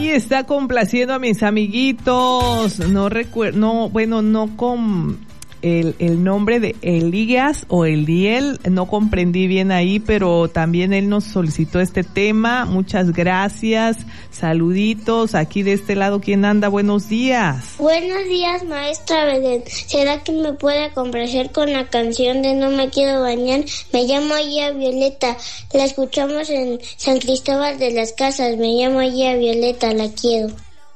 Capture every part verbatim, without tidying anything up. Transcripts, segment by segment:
Ahí está complaciendo a mis amiguitos. No recuerdo, no, bueno, no con el, el nombre de Elías o Eliel, no comprendí bien ahí, pero también él nos solicitó este tema. Muchas gracias. Saluditos. Aquí de este lado, ¿quién anda? Buenos días. Buenos días, maestra Belén. ¿Será que me puede complacer con la canción de No me quiero bañar? Me llamo Aya Violeta. La escuchamos en San Cristóbal de las Casas. Me llamo Aya Violeta. La quiero.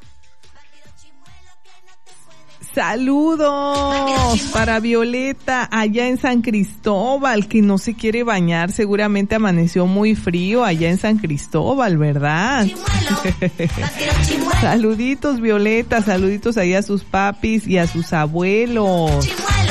Saludos para Violeta allá en San Cristóbal, que no se quiere bañar, seguramente amaneció muy frío allá en San Cristóbal, ¿verdad? Saluditos Violeta, saluditos ahí a sus papis y a sus abuelos.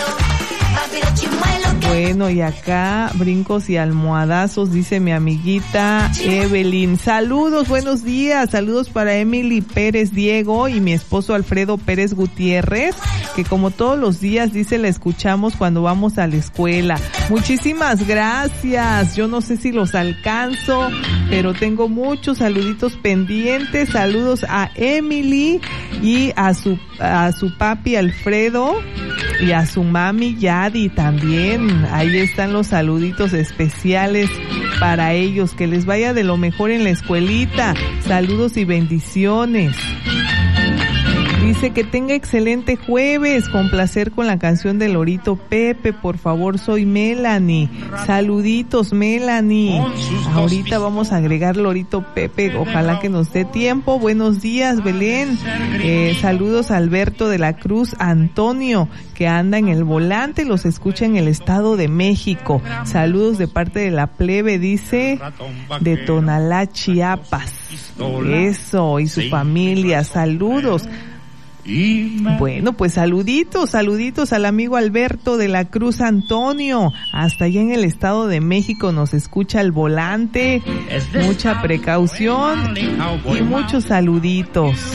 Bueno, y acá brincos y almohadazos, dice mi amiguita Evelyn. Saludos, buenos días, saludos para Emily Pérez Diego y mi esposo Alfredo Pérez Gutiérrez, que como todos los días, dice, la escuchamos cuando vamos a la escuela. Muchísimas gracias, yo no sé si los alcanzo, pero tengo muchos saluditos pendientes. Saludos a Emily y a su, a su papi Alfredo y a su mami Yadi también. Ahí están los saluditos especiales para ellos. Que les vaya de lo mejor en la escuelita. Saludos y bendiciones. Dice que tenga excelente jueves, con placer con la canción de Lorito Pepe, por favor, soy Melanie. Saluditos, Melanie. Ahorita vamos a agregar Lorito Pepe, ojalá que nos dé tiempo. Buenos días, Belén. Eh, saludos a Alberto de la Cruz Antonio, que anda en el volante, los escucha en el Estado de México. Saludos de parte de la plebe, dice, de Tonalá, Chiapas. Eso, y su familia, saludos. Bueno, pues saluditos, saluditos al amigo Alberto de la Cruz Antonio, hasta allá en el Estado de México nos escucha el volante, mucha precaución y muchos saluditos.